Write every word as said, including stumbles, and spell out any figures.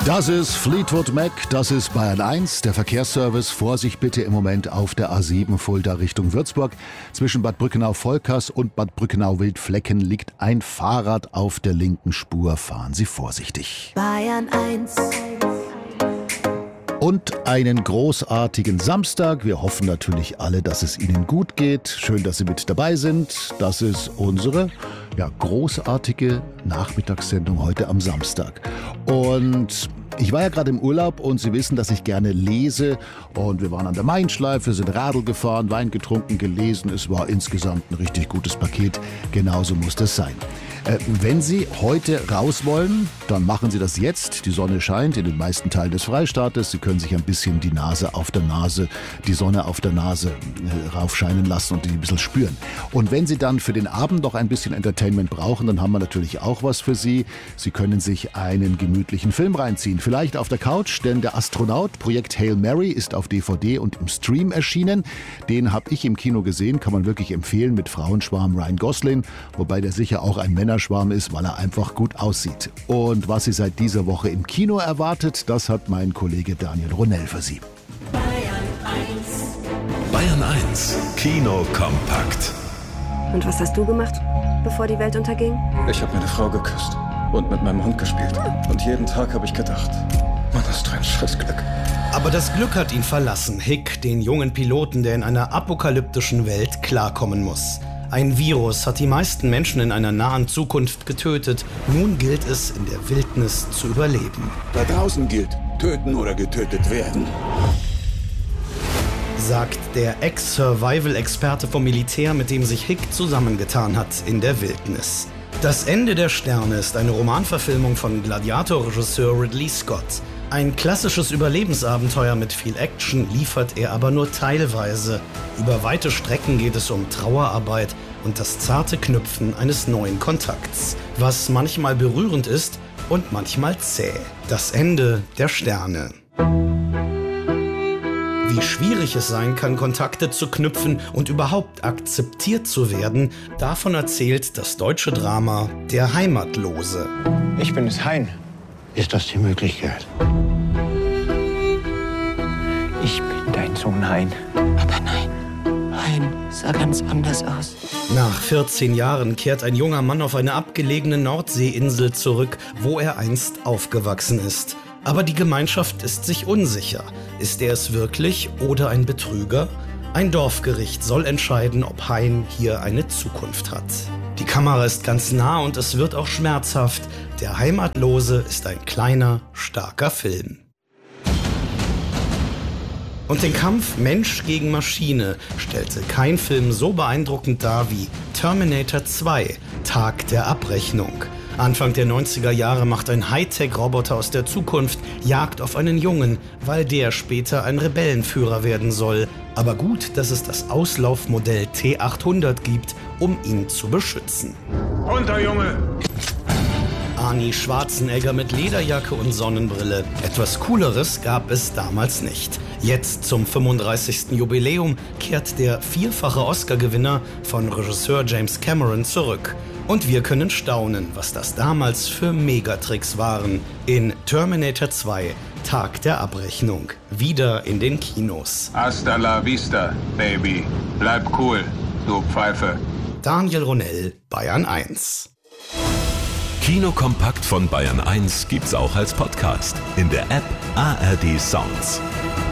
Das ist Fleetwood Mac, das ist Bayern eins, der Verkehrsservice. Vorsicht bitte im Moment auf der A sieben Fulda Richtung Würzburg. Zwischen Bad Brückenau-Volkers und Bad Brückenau-Wildflecken liegt ein Fahrrad auf der linken Spur. Fahren Sie vorsichtig. Bayern eins. Und einen großartigen Samstag. Wir hoffen natürlich alle, dass es Ihnen gut geht. Schön, dass Sie mit dabei sind. Das ist unsere ja, großartige Nachmittagssendung heute am Samstag. Und ich war ja gerade im Urlaub und Sie wissen, dass ich gerne lese. Und wir waren an der Main-Schleife, sind Radl gefahren, Wein getrunken, gelesen. Es war insgesamt ein richtig gutes Paket. Genauso muss das sein. Äh, wenn Sie heute raus wollen, dann machen Sie das jetzt. Die Sonne scheint in den meisten Teilen des Freistaates. Sie können sich ein bisschen die Nase auf der Nase, die Sonne auf der Nase äh, raufscheinen lassen und die ein bisschen spüren. Und wenn Sie dann für den Abend noch ein bisschen Entertainment brauchen, dann haben wir natürlich auch was für Sie. Sie können sich einen gemütlichen Film reinziehen. Vielleicht auf der Couch, denn der Astronaut, Projekt Hail Mary, ist auf D V D und im Stream erschienen. Den habe ich im Kino gesehen, kann man wirklich empfehlen, mit Frauenschwarm Ryan Gosling, wobei der sicher auch ein Männerschwarm ist, weil er einfach gut aussieht. Und was Sie seit dieser Woche im Kino erwartet, das hat mein Kollege Daniel Ronell für Sie. Bayern eins. Bayern eins, Kino kompakt. Und was hast du gemacht, bevor die Welt unterging? Ich habe meine Frau geküsst und mit meinem Hund gespielt. Und jeden Tag habe ich gedacht, Mann, hast du ein Scheißglück. Aber das Glück hat ihn verlassen, Hick, den jungen Piloten, der in einer apokalyptischen Welt klarkommen muss. Ein Virus hat die meisten Menschen in einer nahen Zukunft getötet. Nun gilt es, in der Wildnis zu überleben. Da draußen gilt, töten oder getötet werden. Sagt der Ex-Survival-Experte vom Militär, mit dem sich Hick zusammengetan hat in der Wildnis. Das Ende der Sterne ist eine Romanverfilmung von Gladiator-Regisseur Ridley Scott. Ein klassisches Überlebensabenteuer mit viel Action liefert er aber nur teilweise. Über weite Strecken geht es um Trauerarbeit und das zarte Knüpfen eines neuen Kontakts, was manchmal berührend ist und manchmal zäh. Das Ende der Sterne. Wie schwierig es sein kann, Kontakte zu knüpfen und überhaupt akzeptiert zu werden, davon erzählt das deutsche Drama Der Heimatlose. Ich bin es, Hein. Ist das die Möglichkeit? Ich bin dein Sohn Hein. Aber nein, Hein sah ganz anders aus. Nach vierzehn Jahren kehrt ein junger Mann auf eine abgelegene Nordseeinsel zurück, wo er einst aufgewachsen ist. Aber die Gemeinschaft ist sich unsicher. Ist er es wirklich oder ein Betrüger? Ein Dorfgericht soll entscheiden, ob Hein hier eine Zukunft hat. Die Kamera ist ganz nah und es wird auch schmerzhaft. Der Heimatlose ist ein kleiner, starker Film. Und den Kampf Mensch gegen Maschine stellte kein Film so beeindruckend dar wie Terminator zwei, Tag der Abrechnung. Anfang der neunziger Jahre macht ein Hightech-Roboter aus der Zukunft Jagd auf einen Jungen, weil der später ein Rebellenführer werden soll. Aber gut, dass es das Auslaufmodell T achthundert gibt, um ihn zu beschützen. Runter, Junge! Arnie Schwarzenegger mit Lederjacke und Sonnenbrille. Etwas Cooleres gab es damals nicht. Jetzt zum fünfunddreißigsten Jubiläum kehrt der vierfache Oscar-Gewinner von Regisseur James Cameron zurück. Und wir können staunen, was das damals für Megatricks waren. In Terminator zwei, Tag der Abrechnung. Wieder in den Kinos. Hasta la vista, Baby. Bleib cool, du Pfeife. Daniel Ronell, Bayern eins. Kino kompakt von Bayern eins gibt's auch als Podcast in der App A R D Sounds.